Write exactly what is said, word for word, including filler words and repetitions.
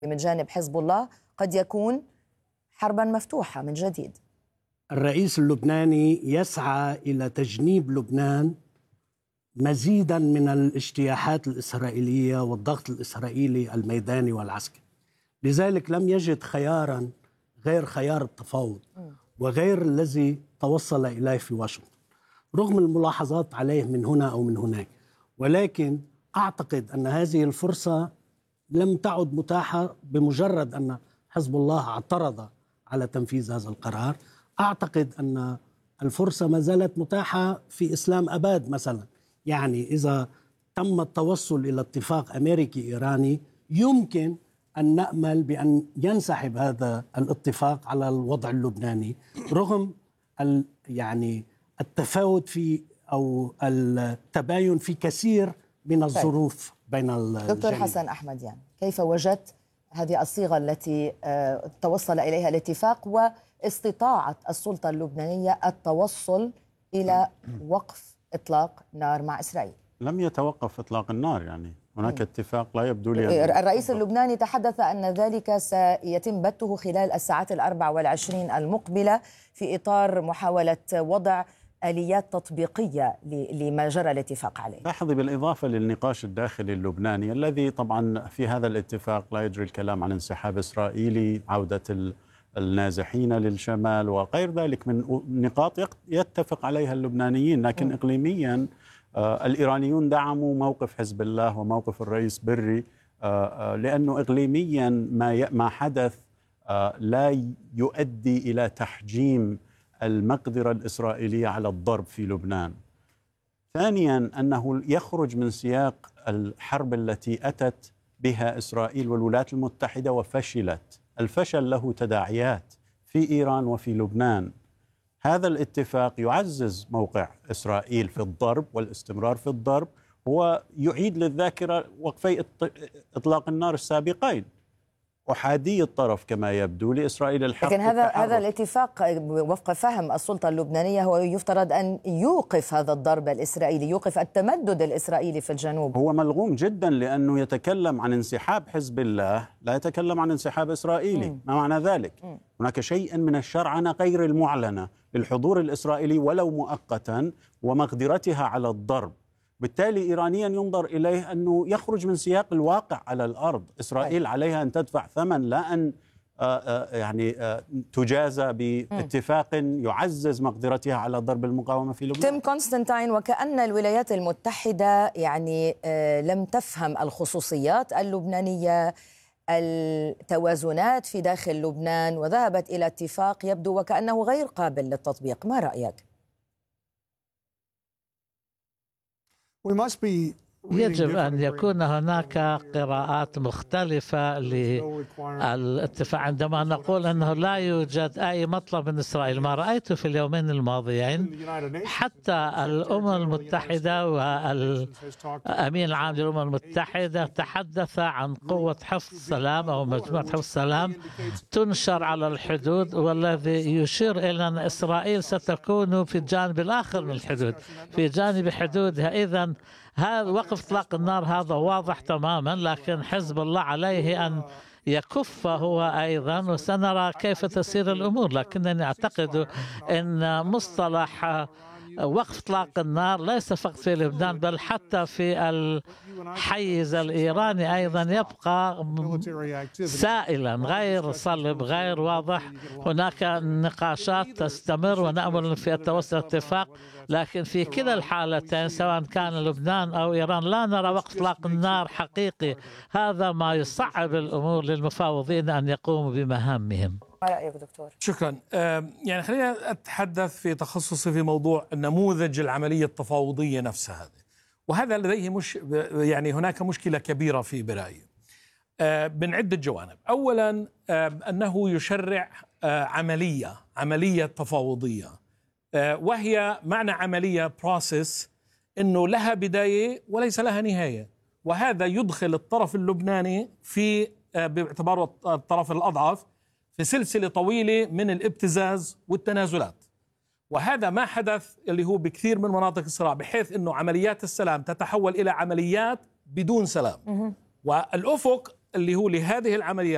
من جانب حزب الله قد يكون حربا مفتوحة من جديد. الرئيس اللبناني يسعى إلى تجنيب لبنان مزيدا من الاجتياحات الإسرائيلية والضغط الإسرائيلي الميداني والعسكري، لذلك لم يجد خيارا غير خيار التفاوض وغير الذي توصل إليه في واشنطن رغم الملاحظات عليه من هنا أو من هناك. ولكن أعتقد أن هذه الفرصة لم تعد متاحة بمجرد أن حزب الله اعترض على تنفيذ هذا القرار. أعتقد أن الفرصة ما زالت متاحة في إسلام أباد مثلا، يعني إذا تم التوصل إلى اتفاق أمريكي إيراني يمكن أن نأمل بأن ينسحب هذا الاتفاق على الوضع اللبناني رغم يعني التفاوت في أو التباين في كثير من الظروف بين الجانبين. دكتور حسن أحمديان، كيف وجدت هذه الصيغة التي توصل إليها الاتفاق واستطاعت السلطة اللبنانية التوصل إلى وقف إطلاق نار مع إسرائيل؟ لم يتوقف إطلاق النار، يعني هناك اتفاق لا يبدو لي. الرئيس اللبناني تحدث أن ذلك سيتم بته خلال الساعات الأربع والعشرين المقبلة في إطار محاولة وضع آليات تطبيقية لما جرى الاتفاق عليه. لاحظي بالإضافة للنقاش الداخلي اللبناني الذي طبعا في هذا الاتفاق لا يجري الكلام عن انسحاب إسرائيلي، عودة النازحين للشمال وغير ذلك من نقاط يتفق عليها اللبنانيين، لكن م. إقليميا آه الإيرانيون دعموا موقف حزب الله وموقف الرئيس بري آه آه لأنه إقليميا ما ما حدث آه لا يؤدي إلى تحجيم المقدرة الإسرائيلية على الضرب في لبنان. ثانيا أنه يخرج من سياق الحرب التي أتت بها إسرائيل والولايات المتحدة وفشلت. الفشل له تداعيات في إيران وفي لبنان. هذا الاتفاق يعزز موقع إسرائيل في الضرب والاستمرار في الضرب، هو يعيد للذاكرة وقفي إطلاق النار السابقين، أحادي الطرف كما يبدو لإسرائيل الحق. لكن هذا هذا الاتفاق وفق فهم السلطة اللبنانية هو يفترض أن يوقف هذا الضرب الإسرائيلي، يوقف التمدد الإسرائيلي في الجنوب. هو ملغوم جدا لأنه يتكلم عن انسحاب حزب الله، لا يتكلم عن انسحاب إسرائيلي. م. ما معنى ذلك؟ م. هناك شيء من الشرعنة غير المعلنة للحضور الإسرائيلي ولو مؤقتا ومقدرتها على الضرب. بالتالي إيرانيا ينظر إليه أنه يخرج من سياق الواقع على الأرض. إسرائيل عليها أن تدفع ثمن، لا أن يعني تجازى باتفاق يعزز مقدرتها على ضرب المقاومة في لبنان. تيم كونستانتين، وكأن الولايات المتحدة يعني لم تفهم الخصوصيات اللبنانية، التوازنات في داخل لبنان، وذهبت إلى اتفاق يبدو وكأنه غير قابل للتطبيق. ما رأيك؟ يجب أن يكون هناك قراءات مختلفة للاتفاق. عندما نقول أنه لا يوجد أي مطلب من إسرائيل، ما رأيته في اليومين الماضيين حتى الأمم المتحدة والأمين العام للأمم المتحدة تحدث عن قوة حفظ السلام أو مجموعة حفظ السلام تنشر على الحدود، والذي يشير إلى أن إسرائيل ستكون في الجانب الآخر من الحدود، في جانب حدودها. إذن هذا وقف اطلاق النار هذا واضح تماما، لكن حزب الله عليه ان يكف هو ايضا، وسنرى كيف تسير الامور. لكنني اعتقد ان مصطلح وقف اطلاق النار ليس فقط في لبنان بل حتى في الحيز الايراني ايضا يبقى سائلا غير صلب غير واضح. هناك نقاشات تستمر ونأمل في التوصل اتفاق، لكن في كلا الحالتين سواء كان لبنان او ايران لا نرى وقف اطلاق النار حقيقي. هذا ما يصعب الامور للمفاوضين ان يقوموا بمهامهم. ما رأيك دكتور؟ شكرا. يعني خلينا أتحدث في تخصصي في موضوع نموذج العملية التفاوضية نفسها، وهذا لديه مش يعني هناك مشكلة كبيرة في برأيي من عدة جوانب. أولا أنه يشرع عملية عملية تفاوضية، وهي معنى عملية process أنه لها بداية وليس لها نهاية، وهذا يدخل الطرف اللبناني في باعتباره الطرف الأضعف في سلسلة طويلة من الابتزاز والتنازلات. وهذا ما حدث اللي هو بكثير من مناطق الصراع، بحيث أنه عمليات السلام تتحول إلى عمليات بدون سلام. والأفق اللي هو لهذه العمليات